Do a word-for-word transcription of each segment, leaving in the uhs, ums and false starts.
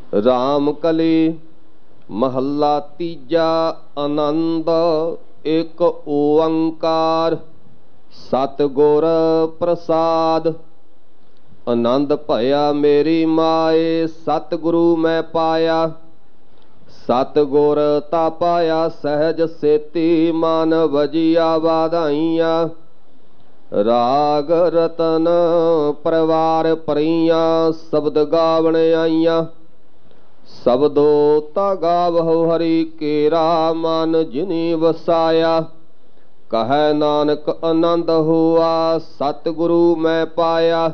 ਰਾਮ ਕਲੀ ਮਹੱਲਾ ਤੀਜਾ। ਆਨੰਦ ਇੱਕ ਓੰਕਾਰ ਸਤਿਗੁਰ ਪ੍ਰਸਾਦ। ਆਨੰਦ ਭਇਆ ਮੇਰੀ ਮਾਏ ਸਤਿਗੁਰੂ ਮੈਂ ਪਾਇਆ। ਸਤਿਗੁਰ ਤਾ ਪਾਇਆ ਸਹਿਜ ਸੇਤੀ ਮਨ ਵਜੀਆ ਵਾਧਾਈਆਂ। ਰਾਗ ਰਤਨ ਪਰਿਵਾਰ ਪਰੀਆਂ ਸ਼ਬਦ ਗਾਵਣ ਆਈਆਂ। ਸ਼ਬਦੋ ਤਾ ਗਾਵਹੁ ਹਰੀ ਕੇਰਾ ਮਨ ਜਿਨੀ ਵਸਾਇਆ। ਕਹੈ ਨਾਨਕ ਆਨੰਦ ਹੋਆ ਸਤਿਗੁਰੂ ਮੈਂ ਪਾਇਆ।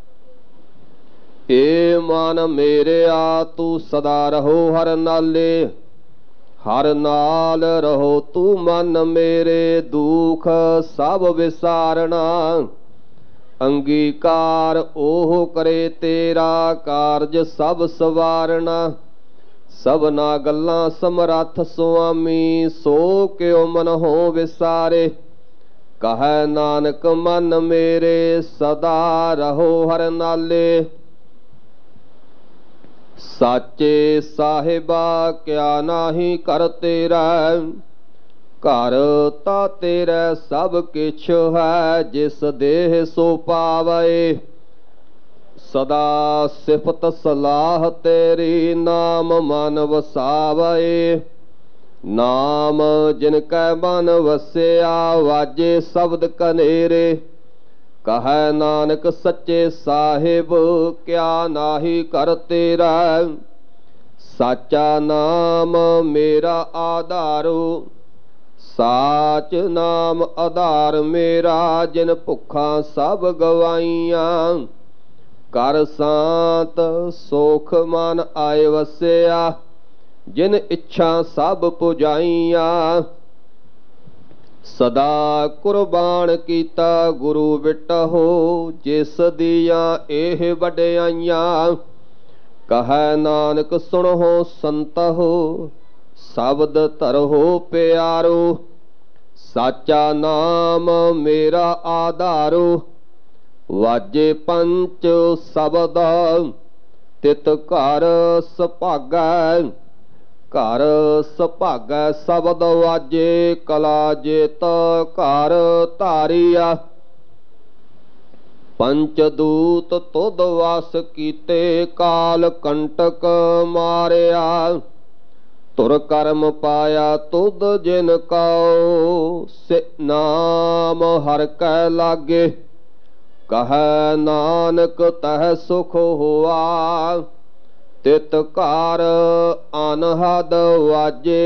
ਏ ਮਨ ਮੇਰਿਆ ਤੂੰ ਸਦਾ ਰਹੋ ਹਰ ਨਾਲੇ। ਹਰ ਨਾਲ ਰਹੋ ਤੂੰ ਮਨ ਮੇਰੇ ਦੁਖ ਸਭ ਵਿਸਾਰਣਾ। ਅੰਗੀਕਾਰ ਉਹ ਕਰੇ ਤੇਰਾ ਕਾਰਜ ਸਭ ਸਵਾਰਣਾ। ਸਭਨਾ ਗੱਲਾਂ ਸਮਰੱਥ ਸੁਆਮੀ ਸੋ ਕਿਉ ਮਨ ਹੋ ਵਿਸਾਰੇ। ਕਹੈ ਨਾਨਕ ਮਨ ਮੇਰੇ ਸਦਾ ਰਹੋ ਹਰ ਨਾਲੇ। ਸਾਚੇ ਸਾਹਿਬਾ ਕਿਆ ਨਾਹੀ ਕਰ ਤੇਰਾ। ਘਰ ਤਾ ਤੇਰਾ ਸਭ ਕਿਛ ਹੈ ਜਿਸ ਦੇਹ ਸੋ ਪਾਵੇ। ਸਦਾ ਸਿਫਤ ਸਲਾਹ ਤੇਰੀ ਨਾਮ ਮਨ ਵਸਾਵੇ। ਨਾਮ ਜਿਨ ਕੈ ਮਨ ਵਸਿਆ ਵਾਜੇ ਸ਼ਬਦ ਕਨੇਰੇ। ਕਹੈ ਨਾਨਕ ਸੱਚੇ ਸਾਹਿਬ ਕਿਆ ਨਾਹੀ ਕਰ ਤੇਰਾ। ਸਾਚਾ ਨਾਮ ਮੇਰਾ ਆਧਾਰੋ। ਸਾਚ ਨਾਮ ਆਧਾਰ ਮੇਰਾ ਜਿਨ ਭੁੱਖਾਂ ਸਭ ਗਵਾਈਆਂ। ਕਰ ਸਾਤ ਸੁਖ ਮਨ ਆਏ ਵਸਿਆ ਜਿਨ ਇੱਛਾ ਸਭ ਪੁਜਾਈਆਂ। ਸਦਾ ਕੁਰਬਾਨ ਕੀਤਾ ਗੁਰੂ ਬਿਟਹੁ ਜਿਸ ਦੀਆਂ ਇਹ ਵਡਿਆਈਆਂ। ਕਹੈ ਨਾਨਕ ਸੁਣਹੁ ਸੰਤਹੁ ਸ਼ਬਦ ਧਰਹੁ ਪਿਆਰੋ। ਸਾਚਾ ਨਾਮ ਮੇਰਾ ਆਧਾਰੋ। ਵਾਜੇ ਪੰਚ ਸ਼ਬਦ ਤਿਤ ਘਰ ਸੁਭਾਗੈ। ਘਰ ਸੁਭਾਗੈ ਸ਼ਬਦ ਵਾਜੇ ਕਲਾ ਜੇਤ ਘਰ ਧਾਰੀਆ। ਪੰਚ ਦੂਤ ਤੁਧ ਵਸ ਕੀਤੇ ਕਾਲ ਕੰਟਕ ਮਾਰਿਆ। ਧੁਰ ਕਰਮ ਪਾਇਆ ਤੁਧ ਜਿਨ ਕਉ ਸੇ ਨਾਮ ਹਰਿ ਕੈ ਲਾਗੇ। ਕਹੈ ਨਾਨਕ ਤਹ ਸੁਖ ਹੋਆ ਤਿਤ ਘਰ ਅਨਹਦ ਵਾਜੇ।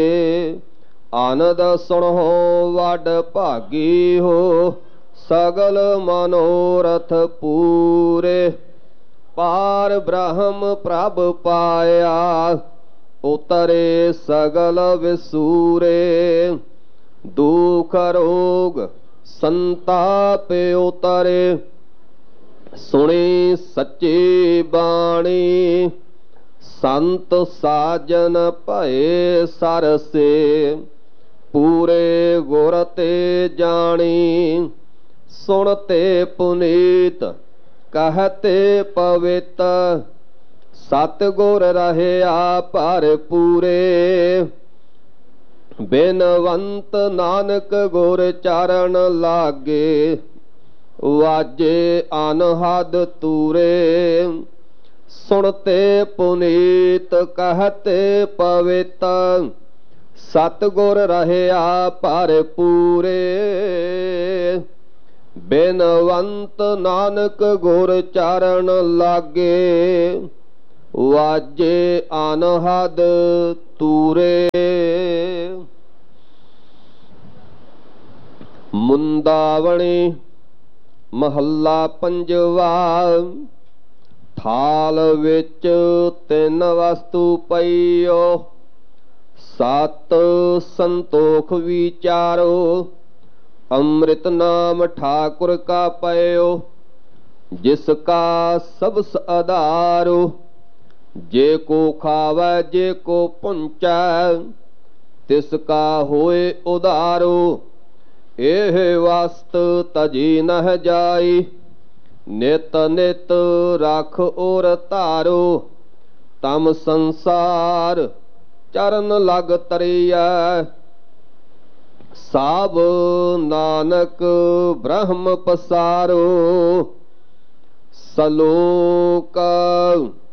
ਆਨੰਦ ਸੁਣਹੁ ਵਡ ਭਾਗੀ ਹੋ ਸਗਲ ਮਨੋਰਥ ਪੂਰੇ। ਪਾਰ ਬ੍ਰਹਮ ਪ੍ਰਭ ਪਾਇਆ ਉਤਰੇ ਸਗਲ ਵਿਸੂਰੇ। ਦੁਖ ਰੋਗ ਸੰਤਾਪ ਉਤਰੇ ਸੁਣੀ ਸੱਚੀ ਬਾਣੀ। ਸੰਤ ਸਾਜਨ ਭਏ ਸਰਸੇ ਪੂਰੇ ਗੁਰ ਤੇ ਜਾਣੀ। ਸੁਣਤੇ ਪੁਨੀਤ ਕਹਤੇ ਪਵਿੱਤ ਸਤਿਗੁਰ ਰਹਿਆ ਭਰਪੂਰੇ। ਬਿਨਵੰਤ ਨਾਨਕ ਗੁਰ ਚਰਨ ਲਾਗੇ ਵਾਜੇ ਅਨਹਦ ਤੂਰੇ। ਸੁਣਤੇ ਪੁਨੀਤ ਕਹਤੇ ਪਵਿੱਤ ਸਤਿਗੁਰ ਰਹਿਆ ਭਰਪੂਰੇ। ਬਿਨਵੰਤ ਨਾਨਕ ਗੁਰ ਚਰਨ ਲਾਗੇ ਵਾਜੇ ਅਨਹਦ ਤੂਰੇ। ਮੁੰਦਾਵਣੀ ਮਹੱਲਾ ਪੰਜਵਾ। ਥਾਲ ਵਿੱਚ ਤਿੰਨ ਵਸਤੂ ਪਈਓ ਸਤ ਸੰਤੋਖ ਵਿਚਾਰੋ। ਅੰਮ੍ਰਿਤ ਨਾਮ ਠਾਕੁਰ ਕਾ ਪਇਓ ਜਿਸ ਕਾ ਸਬਸ ਆਧਾਰੋ। ਜੇ ਕੋ ਖਾਵੈ ਜੇ ਕੋ ਪੁੰਚੈ ਤਿਸ ਕਾ ਹੋਏ ਉਧਾਰੋ। ਇਹ ਵਸਤ ਤਜੀ ਨਹ ਜਾਈ ਨਿਤ ਨਿਤ ਰਖ ਔਰ ਧਾਰੋ। ਤਮ ਸੰਸਾਰ ਚਰਨ ਲਗ ਤਰੀਐ। ਸਭ ਨਾਨਕ ਬ੍ਰਹਮ ਪਸਾਰੋ। ਸਲੋਕ